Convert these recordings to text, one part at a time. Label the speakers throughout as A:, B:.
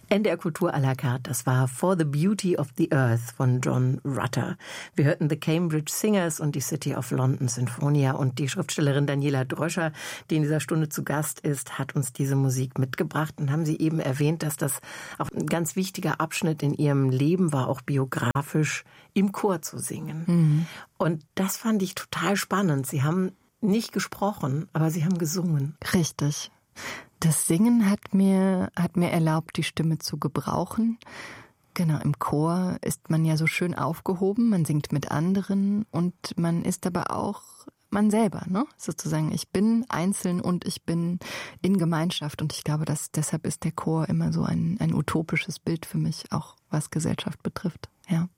A: NDR Kultur à la carte, das war For the Beauty of the Earth von John Rutter. Wir hörten The Cambridge Singers und die City of London Sinfonia, und die Schriftstellerin Daniela Dröscher, die in dieser Stunde zu Gast ist, hat uns diese Musik mitgebracht. Und haben Sie eben erwähnt, dass das auch ein ganz wichtiger Abschnitt in Ihrem Leben war, auch biografisch im Chor zu singen. Mhm. Und das fand ich total spannend. Sie haben nicht gesprochen, aber Sie haben gesungen.
B: Richtig. Das Singen hat mir erlaubt, die Stimme zu gebrauchen. Genau, im Chor ist man ja so schön aufgehoben, man singt mit anderen und man ist aber auch man selber, ne? Sozusagen, ich bin einzeln und ich bin in Gemeinschaft, und ich glaube, dass deshalb ist der Chor immer so ein utopisches Bild für mich, auch was Gesellschaft betrifft, ja.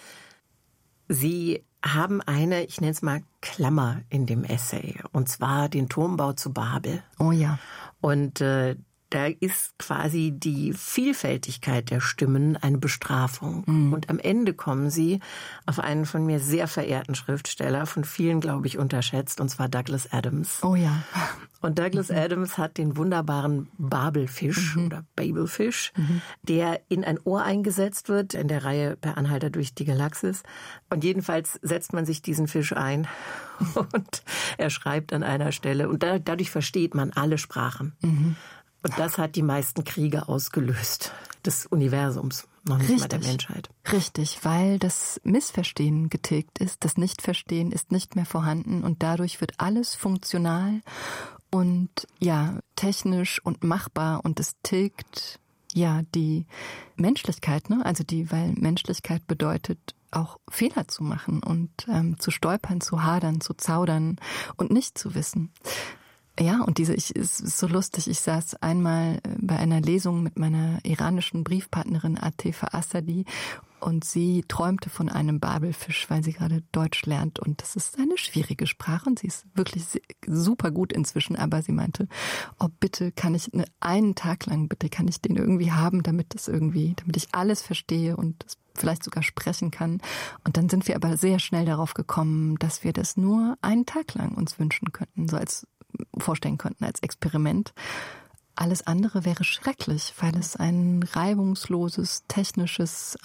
A: Sie haben eine, ich nenne es mal Klammer in dem Essay, und zwar den Turmbau zu Babel.
B: Oh ja.
A: Und da ist quasi die Vielfältigkeit der Stimmen eine Bestrafung. Mhm. Und am Ende kommen Sie auf einen von mir sehr verehrten Schriftsteller, von vielen, glaube ich, unterschätzt, und zwar Douglas Adams.
B: Oh ja.
A: Und Douglas Adams hat den wunderbaren Babelfisch oder Babelfisch, der in ein Ohr eingesetzt wird, in der Reihe Per Anhalter durch die Galaxis. Und jedenfalls setzt man sich diesen Fisch ein und er schreibt an einer Stelle, und dadurch versteht man alle Sprachen. Mhm. Und das hat die meisten Kriege ausgelöst, des Universums, noch nicht mal der Menschheit.
B: Richtig, weil das Missverstehen getilgt ist, das Nichtverstehen ist nicht mehr vorhanden, und dadurch wird alles funktional und ja, technisch und machbar, und es tilgt ja die Menschlichkeit, ne? Also weil Menschlichkeit bedeutet, auch Fehler zu machen und zu stolpern, zu hadern, zu zaudern und nicht zu wissen. Ja, und ist so lustig. Ich saß einmal bei einer Lesung mit meiner iranischen Briefpartnerin Atifa Assadi, und sie träumte von einem Babelfisch, weil sie gerade Deutsch lernt, und das ist eine schwierige Sprache und sie ist wirklich super gut inzwischen, aber sie meinte, oh bitte kann ich einen Tag lang, bitte kann ich den irgendwie haben, damit ich alles verstehe und vielleicht sogar sprechen kann. Und dann sind wir aber sehr schnell darauf gekommen, dass wir das nur einen Tag lang uns wünschen könnten, vorstellen könnten als Experiment. Alles andere wäre schrecklich, weil es ein reibungsloses, technisches,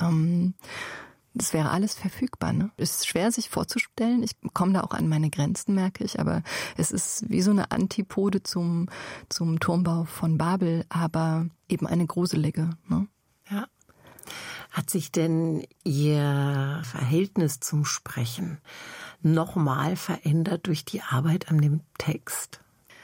B: es wäre alles verfügbar. Ne? Es ist schwer, sich vorzustellen. Ich komme da auch an meine Grenzen, merke ich. Aber es ist wie so eine Antipode zum Turmbau von Babel, aber eben eine gruselige. Ne?
A: Ja. Hat sich denn Ihr Verhältnis zum Sprechen nochmal verändert durch die Arbeit an dem Text?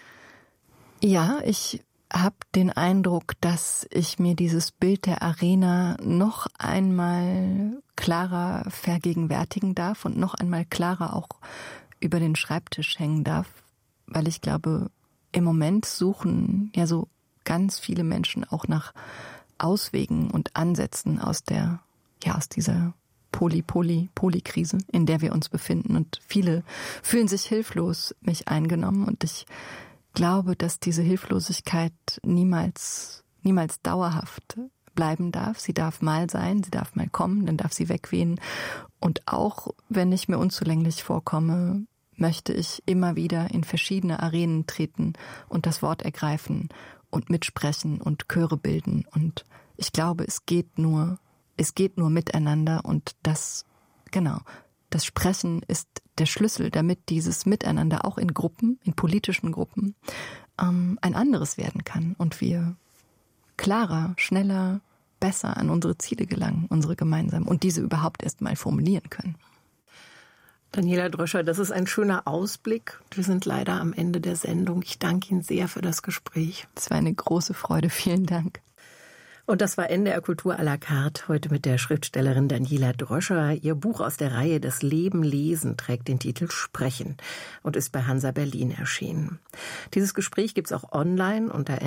B: Ja, ich habe den Eindruck, dass ich mir dieses Bild der Arena noch einmal klarer vergegenwärtigen darf und noch einmal klarer auch über den Schreibtisch hängen darf, weil ich glaube, im Moment suchen ja so ganz viele Menschen auch nach Auswegen und Ansätzen aus dieser Polykrise, in der wir uns befinden. Und viele fühlen sich hilflos, mich eingenommen. Und ich glaube, dass diese Hilflosigkeit niemals dauerhaft bleiben darf. Sie darf mal sein, sie darf mal kommen, dann darf sie wegwehen. Und auch wenn ich mir unzulänglich vorkomme, möchte ich immer wieder in verschiedene Arenen treten und das Wort ergreifen und mitsprechen und Chöre bilden. Und ich glaube, es geht nur miteinander, und das Sprechen ist der Schlüssel, damit dieses Miteinander auch in Gruppen, in politischen Gruppen, ein anderes werden kann und wir klarer, schneller, besser an unsere Ziele gelangen, unsere gemeinsamen, und diese überhaupt erst mal formulieren können.
A: Daniela Dröscher, das ist ein schöner Ausblick. Wir sind leider am Ende der Sendung. Ich danke Ihnen sehr für das Gespräch.
B: Es war eine große Freude. Vielen Dank.
A: Und das war NDR Kultur à la carte, heute mit der Schriftstellerin Daniela Dröscher. Ihr Buch aus der Reihe Das Leben lesen trägt den Titel Sprechen und ist bei Hansa Berlin erschienen. Dieses Gespräch gibt's auch online unter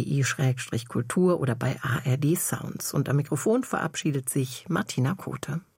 A: ndr.de/kultur oder bei ARD Sounds. Und am Mikrofon verabschiedet sich Martina Kote.